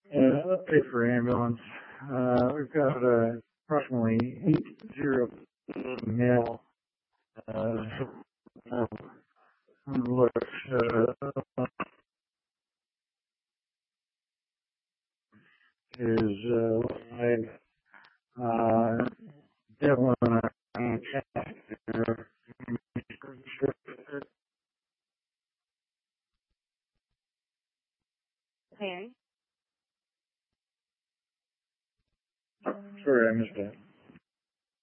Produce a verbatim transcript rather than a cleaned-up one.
Uh, update for ambulance. Uh, we've got uh, approximately eight zero male. Uh, uh, looks uh, is uh, live. Uh, Devlin, uh, Larry? sorry, I missed that.